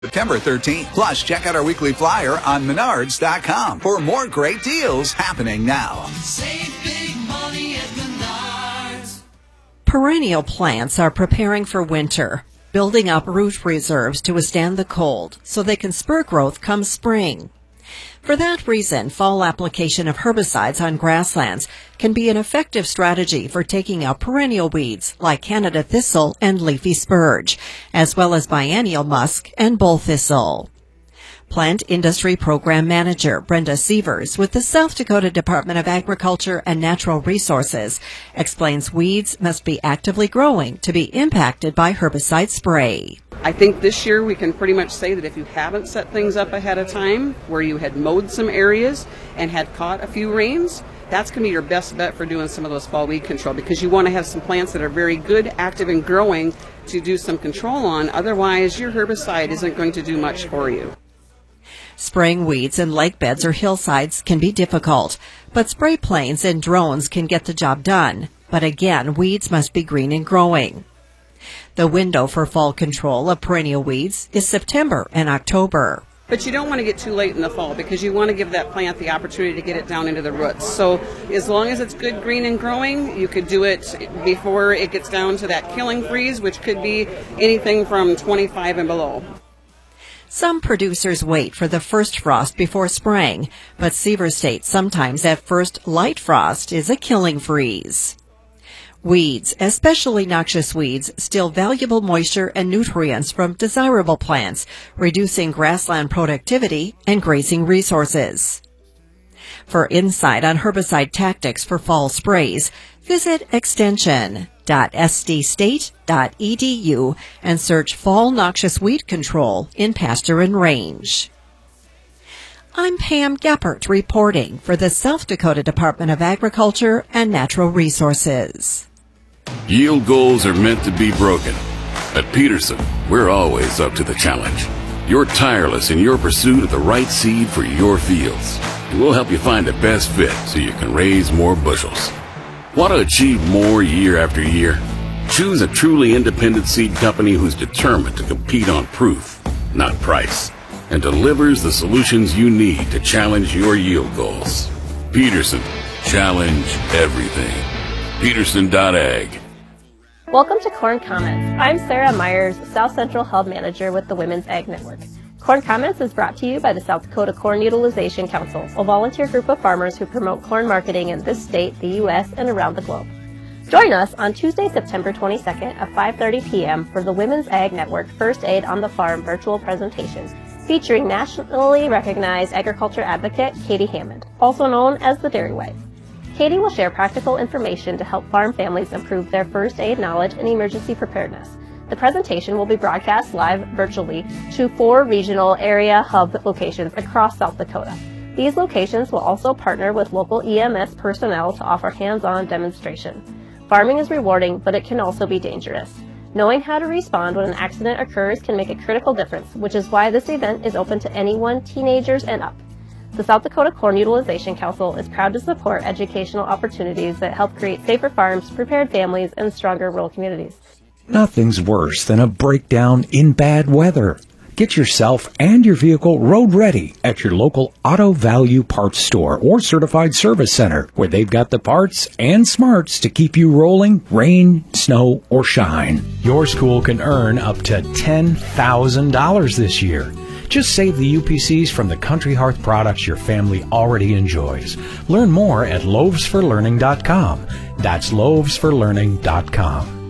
September 13th. Plus, check out our weekly flyer on Menards.com for more great deals happening now. Save big money at Menards. Perennial plants are preparing for winter, building up root reserves to withstand the cold so they can spur growth come spring. For that reason, fall application of herbicides on grasslands can be an effective strategy for taking out perennial weeds like Canada thistle and leafy spurge, as well as biennial musk and bull thistle. Plant Industry Program Manager Brenda Sievers with the South Dakota Department of Agriculture and Natural Resources explains weeds must be actively growing to be impacted by herbicide spray. I think this year we can pretty much say that if you haven't set things up ahead of time, where you had mowed some areas and had caught a few rains, that's going to be your best bet for doing some of those fall weed control, because you want to have some plants that are very good, active, and growing to do some control on. Otherwise, your herbicide isn't going to do much for you. Spraying weeds in lake beds or hillsides can be difficult, but spray planes and drones can get the job done. But again, weeds must be green and growing. The window for fall control of perennial weeds is September and October. But you don't want to get too late in the fall, because you want to give that plant the opportunity to get it down into the roots. So as long as it's good, green, and growing, you could do it before it gets down to that killing freeze, which could be anything from 25 and below. Some producers wait for the first frost before spraying, but Sievers states sometimes that first light frost is a killing freeze. Weeds, especially noxious weeds, steal valuable moisture and nutrients from desirable plants, reducing grassland productivity and grazing resources. For insight on herbicide tactics for fall sprays, visit extension.sdstate.edu and search Fall Noxious Weed Control in pasture and range. I'm Pam Geppert reporting for the South Dakota Department of Agriculture and Natural Resources. Yield goals are meant to be broken. At Peterson, we're always up to the challenge. You're tireless in your pursuit of the right seed for your fields, and we'll help you find the best fit so you can raise more bushels. Want to achieve more year after year? Choose a truly independent seed company who's determined to compete on proof, not price, and delivers the solutions you need to challenge your yield goals. Peterson, challenge everything. Peterson.ag. Welcome to Corn Comments. I'm Sarah Myers, South Central Hub Manager with the Women's Ag Network. Corn Comments is brought to you by the South Dakota Corn Utilization Council, a volunteer group of farmers who promote corn marketing in this state, the U.S., and around the globe. Join us on Tuesday, September 22nd at 5:30 p.m. for the Women's Ag Network First Aid on the Farm virtual presentation, featuring nationally recognized agriculture advocate Katie Hammond, also known as the Dairy Wife. Katie will share practical information to help farm families improve their first aid knowledge and emergency preparedness. The presentation will be broadcast live virtually to 4 regional area hub locations across South Dakota. These locations will also partner with local EMS personnel to offer hands-on demonstration. Farming is rewarding, but it can also be dangerous. Knowing how to respond when an accident occurs can make a critical difference, which is why this event is open to anyone, teenagers and up. The South Dakota Corn Utilization Council is proud to support educational opportunities that help create safer farms, prepared families, and stronger rural communities. Nothing's worse than a breakdown in bad weather. Get yourself and your vehicle road ready at your local Auto Value Parts Store or Certified Service Center, where they've got the parts and smarts to keep you rolling, rain, snow, or shine. Your school can earn up to $10,000 this year. Just save the UPCs from the Country Hearth products your family already enjoys. Learn more at loavesforlearning.com. That's loavesforlearning.com.